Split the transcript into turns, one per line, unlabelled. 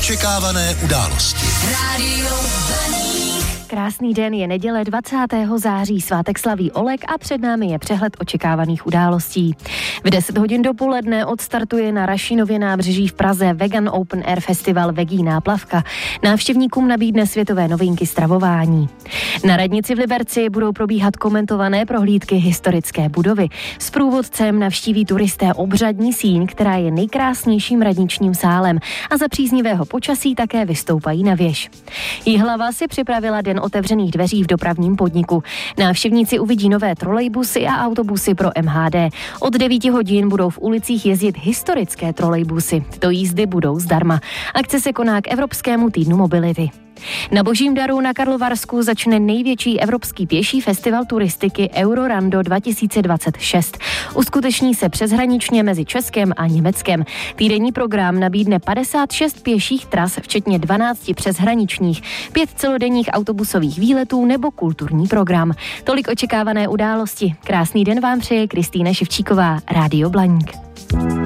očekávané události.
Rádio Blaník.
Krásný den, je neděle 20. září, svátek slaví Oleg a před námi je přehled očekávaných událostí. V 10 hodin dopoledne odstartuje na Rašinově nábřeží v Praze Vegan Open Air Festival Vegíná plavka. Návštěvníkům nabídne světové novinky stravování. Na radnici v Liberci budou probíhat komentované prohlídky historické budovy. S průvodcem navštíví turisté obřadní síň, která je nejkrásnějším radničním sálem, a za příznivého počasí také vystoupají na věž. Jihlava si připravila den otevřených dveří v dopravním podniku. Návštěvníci uvidí nové trolejbusy a autobusy pro MHD. Od 9 hodin budou v ulicích jezdit historické trolejbusy. Tyto jízdy budou zdarma. Akce se koná k Evropskému týdnu mobility. Na Božím daru na Karlovarsku začne největší evropský pěší festival turistiky Eurorando 2026. Uskuteční se přeshraničně mezi Českem a Německem. Týdenní program nabídne 56 pěších tras, včetně 12 přeshraničních, 5 celodenních autobusových výletů nebo kulturní program. Tolik očekávané události. Krásný den vám přeje Kristýna Ševčíková, Rádio Blaník.